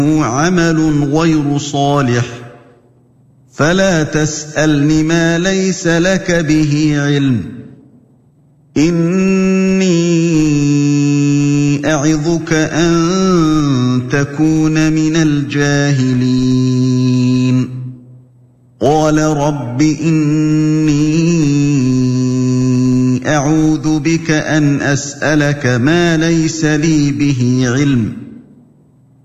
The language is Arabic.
عمل غير صالح فلا تسألن ما ليس لك به علم إني أعظك أن تكون من الجاهلين قال رب إني أعوذ بك أن أسألك ما ليس لي به علم